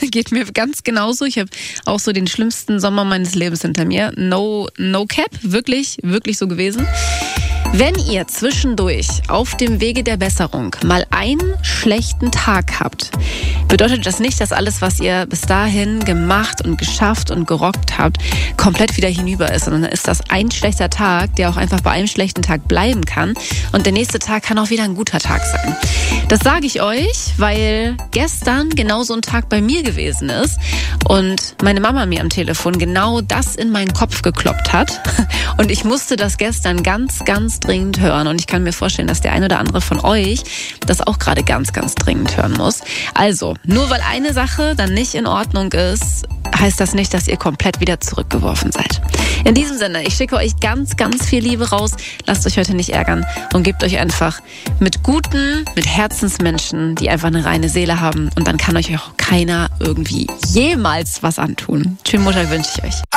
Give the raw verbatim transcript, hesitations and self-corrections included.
Geht mir ganz genauso. Ich habe auch so den schlimmsten Sommer meines Lebens hinter mir. No, no cap. Wirklich, wirklich so gewesen. Wenn ihr zwischendurch auf dem Wege der Besserung mal einen schlechten Tag habt, bedeutet das nicht, dass alles, was ihr bis dahin gemacht und geschafft und gerockt habt, komplett wieder hinüber ist, sondern dann ist das ein schlechter Tag, der auch einfach bei einem schlechten Tag bleiben kann und der nächste Tag kann auch wieder ein guter Tag sein. Das sage ich euch, weil gestern genau so ein Tag bei mir gewesen ist und meine Mama mir am Telefon genau das in meinen Kopf gekloppt hat und ich musste das gestern ganz, ganz dringend hören und ich kann mir vorstellen, dass der ein oder andere von euch das auch gerade ganz, ganz dringend hören muss. Also, nur weil eine Sache dann nicht in Ordnung ist, heißt das nicht, dass ihr komplett wieder zurückgeworfen seid. In diesem Sinne, ich schicke euch ganz, ganz viel Liebe raus. Lasst euch heute nicht ärgern und gebt euch einfach mit guten, mit Herzensmenschen, die einfach eine reine Seele haben und dann kann euch auch keiner irgendwie jemals was antun. Schönen Montag wünsche ich euch.